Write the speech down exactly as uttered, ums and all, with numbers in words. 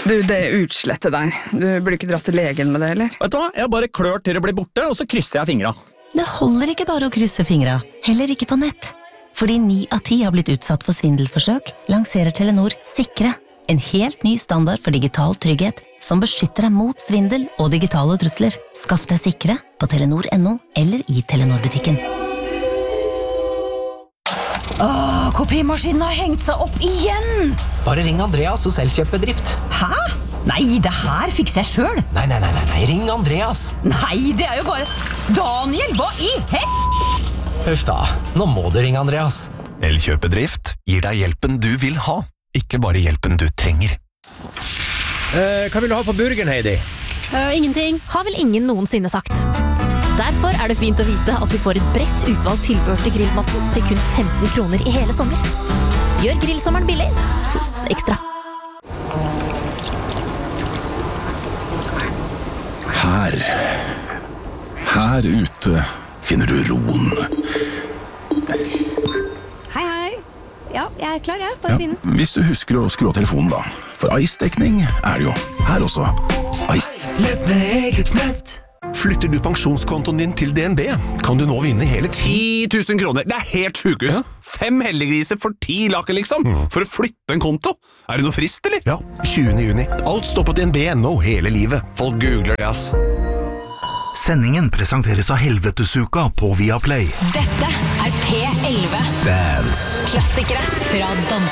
Du, det utslettet der. Du burde ikke dratt til legen med det, eller? Vet du hva? Jeg bare klør til det blir borte, og så krysser jeg fingra. Det holder ikke bare å krysse fingra, heller ikke på nett. Fordi ni av ti har blitt utsatt for svindelforsøk, lanserer Telenor Sikre. En helt ny standard for digital trygghet, som beskytter deg mot svindel og digitale trusler. Skaff deg Sikre på telenor punktum no eller i Telenor-butikken. Åh, kopimaskinen har hengt seg opp igjen! Bare ring Andreas hos Elkjøp-bedrift. Hæ? Nei, det her fikser jeg selv. Nei, nei, nei, nei, nei, ring Andreas. Nei, det er jo bare... Daniel, hva i hel... Huff da, nå må du ringe Andreas. Elkjøp-bedrift gir deg hjelpen du vil ha, ikke bare hjelpen du trenger. Eh, hva vil du ha på burgeren, Heidi? Uh, ingenting. Har vel ingen noensinne sagt. Derfor er det fint å vite at vi får et bredt utvalgt tilbør til grillmaten til kun femten kroner i hele sommer. Gjør grillsommeren billig hos Ekstra. Her, her ute finner du roen. Hei, hei. Ja, jeg er klar, jeg. Bare begynne. Ja, hvis du husker å skru av telefonen da. For Ice-dekning er det jo her også. Ice. Nett med eget nett. Flytter du pensjonskontoen din til D N B, kan du nå vinne hele ti... ti tusen kroner, det er helt sjukehus. Ja. Fem heldiggriser for ti laker liksom, mm. for å flytte en konto. Er det noe frist, eller? Ja, tjuende juni. Alt står på D N B punktum no hele livet. Folk googler det, ass. Sendingen presenteres av Helvetesuka på Viaplay. Dette er P elleve. Dance. Klassikere fra dans.